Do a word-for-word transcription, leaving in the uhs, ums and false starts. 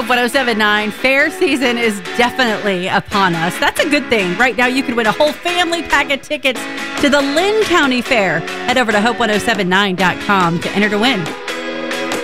Hope one oh seven point nine. Fair season is definitely upon us. That's a good thing. Right now, you can win a whole family pack of tickets to the Lynn County Fair. Head over to hope one oh seven nine dot com to enter to win.